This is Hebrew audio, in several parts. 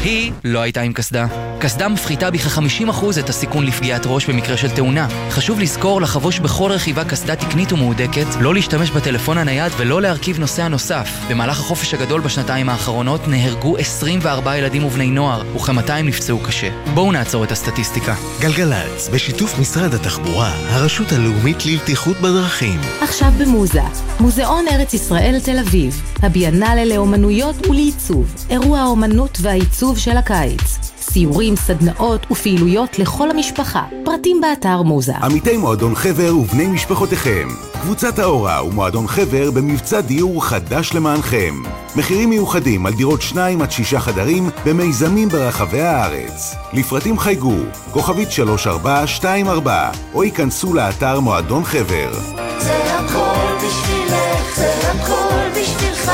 היא לא הייתה עם קסדה. קסדה מפחיתה בכ-50% את הסיכון לפגיעת ראש במקרה של תאונה. חשוב לזכור לחבוש בכל רכיבה קסדה תקנית ומהודקת, לא להשתמש בטלפון הנייד ולא להרכיב נוסע נוסף. במהלך החופש הגדול בשנתיים האחרונות נהרגו 24 ילדים ובני נוער, וכ-200 נפצעו קשה. בואו נעצור את הסטטיסטיקה. גלגלץ, בשיתוף משרד התחבורה, הרשות הלאומית לבטיחות בדרכים. עכשיו במוזה, מוזיאון ארץ ישראל תל אביב, הביאנלה לאומנויות ולעיצוב, אירוע האומנות והעיצוב של הקיץ. סיורים, סדנאות ופעילויות לכל המשפחה. פרטים באתר מוזה. עמיתי מועדון חבר ובני משפחותיכם. קבוצת האורה ומועדון חבר במבצע דיור חדש למענכם. מחירים מיוחדים על דירות 2 עד 6 חדרים במיזמים ברחבי הארץ. לפרטים חייגו, כוכבית 3424, או ייכנסו לאתר מועדון חבר. זה הכל בשבילך, זה הכל בשבילך,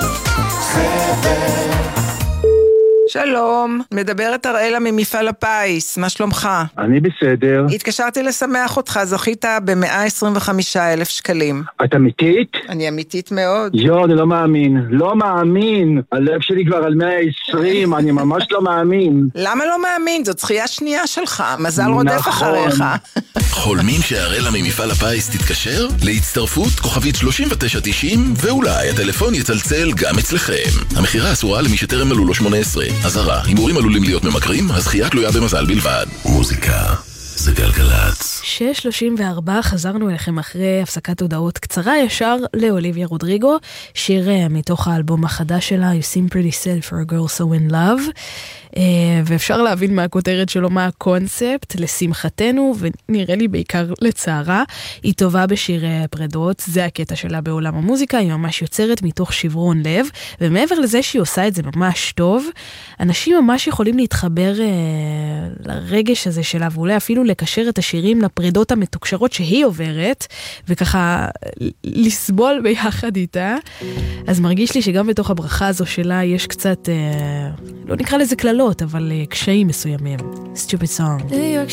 חבר. שלום, מדברת אראלה ממפעל הפיס, מה שלומך? אני בסדר. התקשרתי לשמח אותך, זוכית ב125,000 שקלים. את אמיתית? אני אמיתית מאוד. יו, אני לא מאמין, לא מאמין. הלב שלי כבר על 120, אני ממש לא מאמין. למה לא מאמין? זאת זכייה שנייה שלך, מזל רודף אחריך. חולמים שאראלה ממפעל הפיס תתקשר? להצטרפות כוכבית 3990, ואולי הטלפון יצלצל גם אצלכם. המחירה אסורה למי שטרם מלאו לו 18. אזהרה, הימורים עלולים להיות ממכרים, הזכייה תלויה במזל בלבד. מוזיקה זה גלגלץ. 6:34, חזרנו אליכם אחרי הפסקת הודעות קצרה ישר לאוליביה רודריגו, שיר מתוך האלבום החדש שלה, You Seem Pretty Sad for a Girl So In Love, ואפשר להבין מהכותרת שלו מה הקונספט, לשמחתנו, ונראה לי בעיקר לצערה, היא טובה בשירי פרדות, זה הקטע שלה בעולם המוזיקה, היא ממש יוצרת מתוך שברון לב, ומעבר לזה שהיא עושה את זה ממש טוב, אנשים ממש יכולים להתחבר לרגש הזה שלה, ואולי אפילו לקשר את השירים לפרדות המתוקשרות שהיא עוברת, וככה לסבול ביחד איתה. אז מרגיש לי שגם בתוך הברכה הזו שלה יש קצת, לא נקרא לזה כללות, אבל קשיים מסוימים. Stupid song. New York